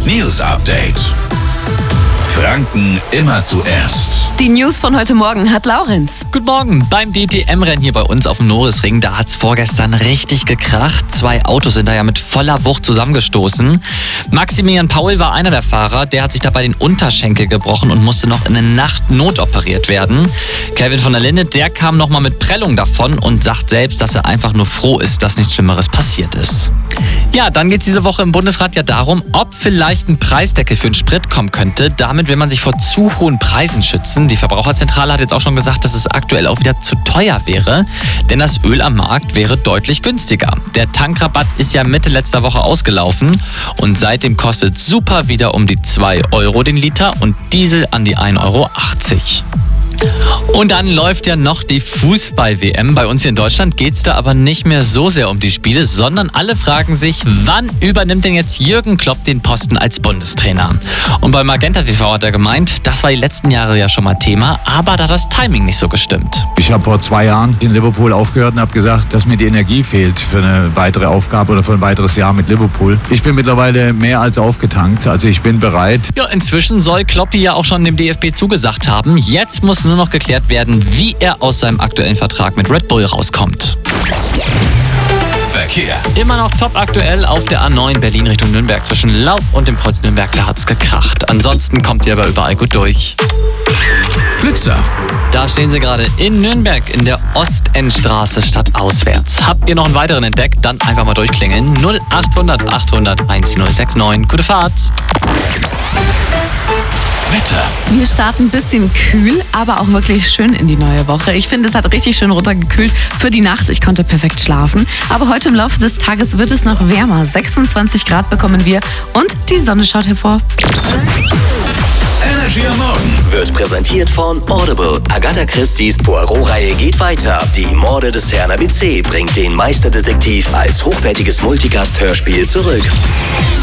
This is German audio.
News Update. Franken immer zuerst. Die News von heute Morgen hat Laurenz. Guten Morgen. Beim DTM-Rennen hier bei uns auf dem Norrisring, da hat's vorgestern richtig gekracht. 2 Autos sind da ja mit voller Wucht zusammengestoßen. Maximilian Paul war einer der Fahrer, der hat sich dabei den Unterschenkel gebrochen und musste noch in der Nacht notoperiert werden. Kevin von der Linde, der kam nochmal mit Prellung davon und sagt selbst, dass er einfach nur froh ist, dass nichts Schlimmeres passiert ist. Ja, dann geht's diese Woche im Bundesrat ja darum, ob vielleicht ein Preisdeckel für den Sprit kommen könnte. Damit will man sich vor zu hohen Preisen schützen. Die Verbraucherzentrale hat jetzt auch schon gesagt, dass es aktuell auch wieder zu teuer wäre, denn das Öl am Markt wäre deutlich günstiger. Der Tankrabatt ist ja Mitte letzter Woche ausgelaufen und seitdem kostet Super wieder um die 2 Euro den Liter und Diesel an die 1,80 Euro. Und dann läuft ja noch die Fußball-WM. Bei uns hier in Deutschland geht es da aber nicht mehr so sehr um die Spiele, sondern alle fragen sich, wann übernimmt denn jetzt Jürgen Klopp den Posten als Bundestrainer? Und bei Magenta TV hat er gemeint, das war die letzten Jahre ja schon mal Thema, aber da hat das Timing nicht so gestimmt. Ich habe vor 2 Jahren in Liverpool aufgehört und habe gesagt, dass mir die Energie fehlt für eine weitere Aufgabe oder für ein weiteres Jahr mit Liverpool. Ich bin mittlerweile mehr als aufgetankt, also ich bin bereit. Ja, inzwischen soll Kloppi ja auch schon dem DFB zugesagt haben. Jetzt muss nur noch geklärt werden, wie er aus seinem aktuellen Vertrag mit Red Bull rauskommt. Verkehr. Immer noch top aktuell auf der A9 Berlin Richtung Nürnberg zwischen Lauf und dem Kreuz Nürnberg, da hat's gekracht. Ansonsten kommt ihr aber überall gut durch. Blitzer. Da stehen sie gerade in Nürnberg in der Ostendstraße stadtauswärts. Habt ihr noch einen weiteren entdeckt? Dann einfach mal durchklingeln. 0800 800 1069. Gute Fahrt. Wetter. Wir starten ein bisschen kühl, aber auch wirklich schön in die neue Woche. Ich finde, es hat richtig schön runtergekühlt für die Nacht. Ich konnte perfekt schlafen. Aber heute im Laufe des Tages wird es noch wärmer. 26 Grad bekommen wir und die Sonne schaut hervor. Energy am Morgen Wird präsentiert von Audible. Agatha Christie's Poirot-Reihe geht weiter. Die Morde des Herrn ABC bringt den Meisterdetektiv als hochwertiges Multicast-Hörspiel zurück.